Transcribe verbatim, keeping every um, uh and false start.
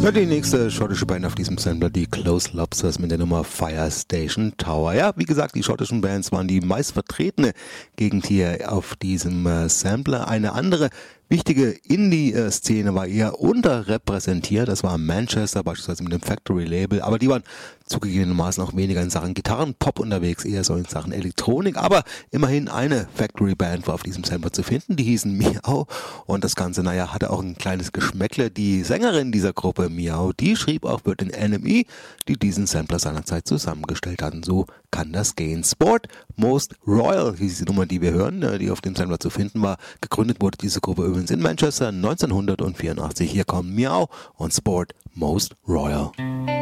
Ja, die nächste schottische Band auf diesem Sampler, die Close Lobsters mit der Nummer Fire Station Tower. Ja, wie gesagt, die schottischen Bands waren die meist vertretene Gegend hier auf diesem äh, Sampler. Eine andere wichtige Indie-Szene war eher unterrepräsentiert. Das war Manchester, beispielsweise mit dem Factory-Label. Aber die waren zugegebenermaßen auch weniger in Sachen Gitarren-Pop unterwegs, eher so in Sachen Elektronik. Aber immerhin eine Factory-Band war auf diesem Sampler zu finden. Die hießen Miau. Und das Ganze, naja, hatte auch ein kleines Geschmäckle. Die Sängerin dieser Gruppe, Miau, die schrieb auch für den N M E, die diesen Sampler seinerzeit zusammengestellt hatten. So kann das gehen. Sport Most Royal hieß die Nummer, die wir hören, die auf dem Sampler zu finden war. Gegründet wurde diese Gruppe übrigens in Manchester neunzehnhundertvierundachtzig. Hier kommen Miau und Sport Most Royal.